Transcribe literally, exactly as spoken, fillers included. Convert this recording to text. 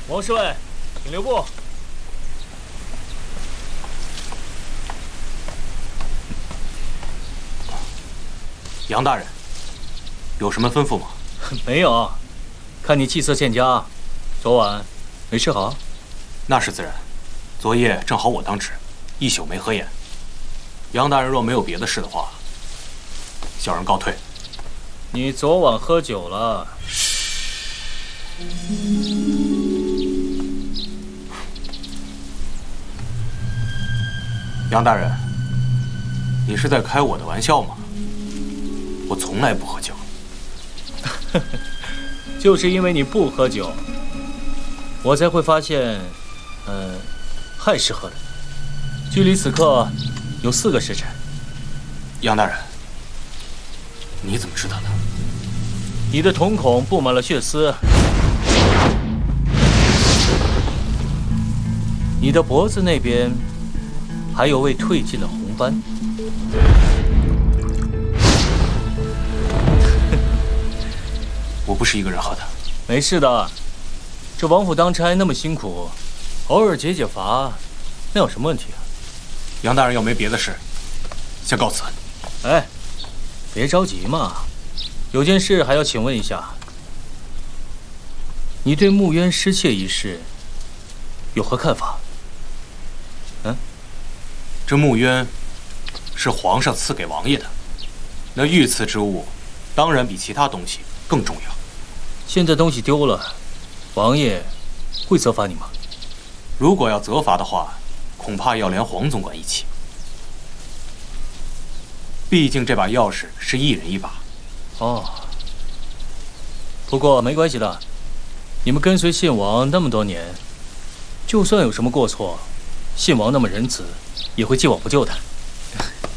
王侍卫，请留步。 杨大人，有什么吩咐吗？ 没有，看你气色欠佳，昨晚没吃好。 那是自然，昨夜正好我当值，一宿没合眼。杨大人若没有别的事的话，小人告退。 你昨晚喝酒了。 杨大人，你是在开我的玩笑吗？我从来不喝酒。 就是因为你不喝酒，我才会发现，呃，亥时喝的。距离此刻有四个时辰。 杨大人，你怎么知道的？ 你的瞳孔布满了血丝，你的脖子那边还有未褪尽的红斑。 我不是一个人喝的。 没事的，这王府当差那么辛苦，偶尔解解乏，那有什么问题啊？ 杨大人要没别的事，先告辞。 哎，别着急嘛，有件事还要请问一下，你对穆渊失窃一事有何看法？嗯， 这穆渊是皇上赐给王爷的，那御赐之物，当然比其他东西更重要。 现在东西丢了，王爷会责罚你吗？ 如果要责罚的话，恐怕要连黄总管一起。毕竟这把钥匙是一人一把。 哦，不过没关系的，你们跟随信王那么多年，就算有什么过错，信王那么仁慈，也会既往不咎的。